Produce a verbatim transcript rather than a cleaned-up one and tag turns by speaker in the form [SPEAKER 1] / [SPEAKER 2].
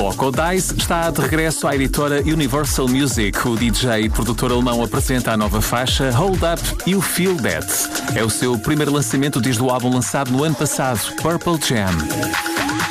[SPEAKER 1] Loco Dice está de regresso à editora Universal Music. O D J e produtor alemão apresenta a nova faixa Hold Up You Feel That. É o seu primeiro lançamento desde o álbum lançado no ano passado, Purple Jam.